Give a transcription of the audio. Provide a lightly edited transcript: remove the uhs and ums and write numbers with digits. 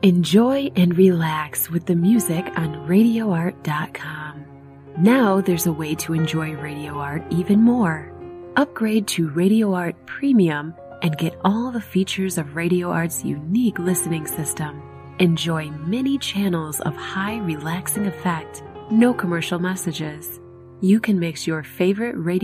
Enjoy and relax with the music on RadioArt.com. Now there's a way to enjoy Radio Art even more. Upgrade to Radio Art Premium and get all the features of Radio Art's unique listening system. Enjoy many channels of high relaxing effect, no commercial messages. You can mix your favorite radio